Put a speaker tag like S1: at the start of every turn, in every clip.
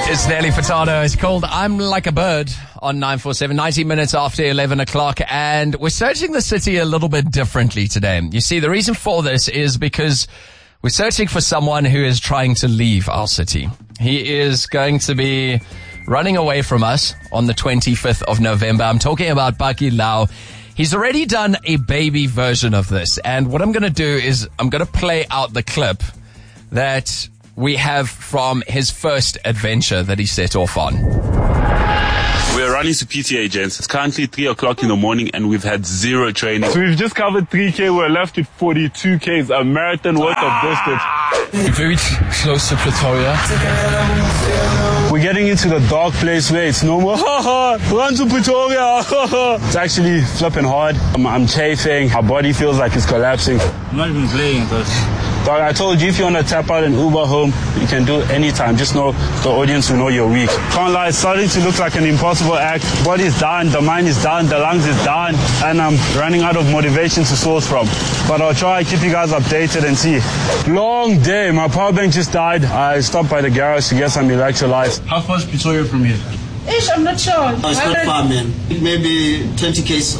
S1: It's Nelly Furtado. It's called I'm Like a Bird on 947, 90 minutes after 11 o'clock. And we're searching the city a little bit differently today. You see, the reason for this is because we're searching for someone who is trying to leave our city. He is going to be running away from us on the 25th of November. I'm talking about Paki Lau. He's already done a baby version of this. And what I'm going to do is I'm going to play out the clip that we have from his first adventure that he set off on.
S2: We're running to PTA, gents. It's currently 3 o'clock in the morning and we've had zero training. So we've just covered 3K. We're left with 42Ks, a marathon worth of distance.
S3: We're very close to Pretoria.
S2: We're getting into the dark place where it's no more, run to Pretoria. It's actually flipping hard. I'm chafing. My body feels like it's collapsing.
S4: I'm not even playing this.
S2: Dog, I told you if you want to tap out an Uber home, you can do it anytime. Just know the audience will know you're weak. Can't lie, it's starting to look like an impossible act. Body's down, the mind is down, the lungs is down, and I'm running out of motivation to source from. But I'll try to keep you guys updated and see. Long day, my power bank just died. I stopped by the garage to get some electrolytes.
S4: How far is Pretoria from here?
S5: I'm not sure.
S6: No, it's not far, man. Maybe 20 Ks.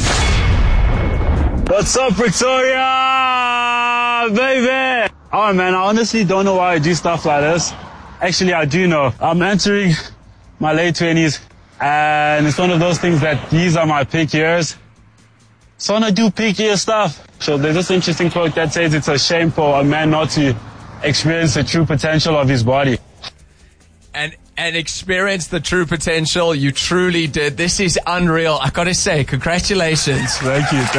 S2: What's up, Pretoria, baby? Oh, man, I honestly don't know why I do stuff like this. Actually, I do know. I'm entering my late 20s, and it's one of those things that these are my peak years. So I want to do peak year stuff. So there's this interesting quote that says it's a shame for a man not to experience the true potential of his body.
S1: And experience the true potential. You truly did. This is unreal. I gotta say, congratulations.
S2: Thank you.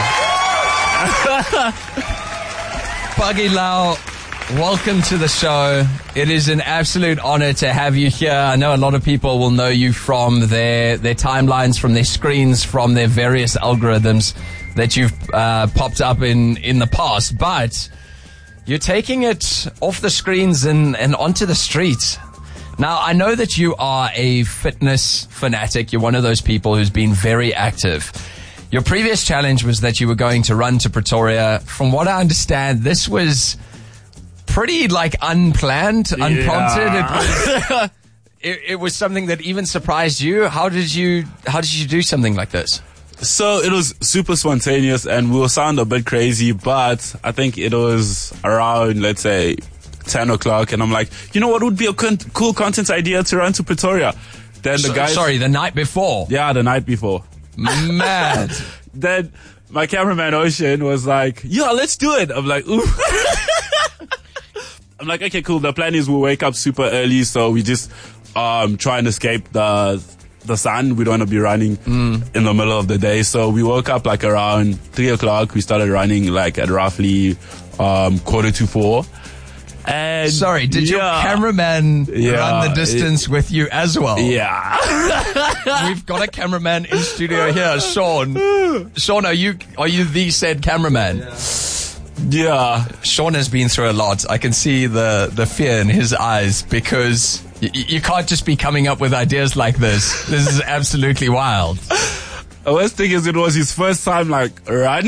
S1: Paki Lau, welcome to the show. It is an absolute honor to have you here. I know a lot of people will know you from their timelines, from their screens, from their various algorithms that you've popped up in the past. But you're taking it off the screens and onto the streets. Now, I know that you are a fitness fanatic. You're one of those people who's been very active. Your previous challenge was that you were going to run to Pretoria. From what I understand, this was pretty unplanned, unprompted. It was something that even surprised you. How did you do something like this?
S2: So it was super spontaneous and we'll sound a bit crazy, but I think it was around, let's say, 10 o'clock, and I'm like, you know what would be a cool content idea to run to Pretoria? Then the guys...
S1: Sorry, the night before?
S2: Yeah, the night before.
S1: Mad.
S2: Then my cameraman Ocean was like, yeah, let's do it. I'm like, ooh. I'm like, okay, cool. The plan is we'll wake up super early, so we just try and escape the sun. We don't want to be running in the middle of the day. So we woke up around 3 o'clock. We started running at roughly 3:45. And
S1: sorry, did your cameraman run the distance with you as well?
S2: Yeah.
S1: We've got a cameraman in studio here, Sean. Sean, are you the said cameraman?
S2: Yeah.
S1: Sean has been through a lot. I can see the fear in his eyes because you can't just be coming up with ideas like this. This is absolutely wild.
S2: The worst thing is it was his first time running.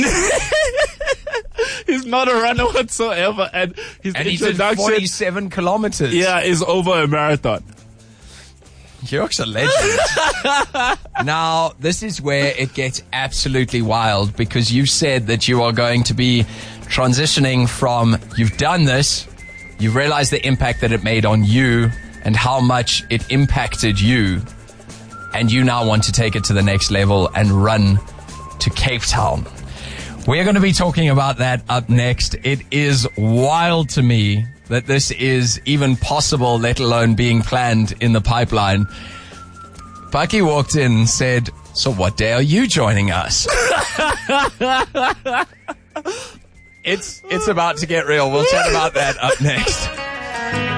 S2: He's not a runner whatsoever, and his introduction,
S1: he did 47 kilometers.
S2: Yeah, is over a marathon.
S1: You're a legend. Now, this is where it gets absolutely wild because you said that you are going to be transitioning from you've done this, you've realized the impact that it made on you and how much it impacted you, and you now want to take it to the next level and run to Cape Town. We're going to be talking about that up next. It is wild to me that this is even possible, let alone being planned in the pipeline. Paki walked in and said, so what day are you joining us? It's about to get real. We'll chat about that up next.